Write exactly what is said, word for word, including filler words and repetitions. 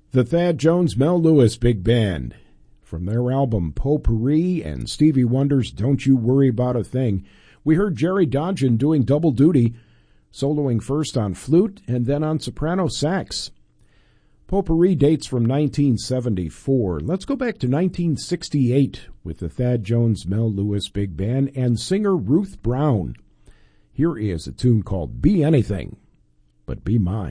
The Thad Jones Mel Lewis Big Band. From their album Potpourri and Stevie Wonder's Don't You Worry About a Thing, we heard Jerry Dodgen doing double duty, soloing first on flute and then on soprano sax. Potpourri dates from nineteen seventy-four. Let's go back to nineteen sixty-eight with the Thad Jones Mel Lewis Big Band and singer Ruth Brown. Here is a tune called Be Anything But Be Mine.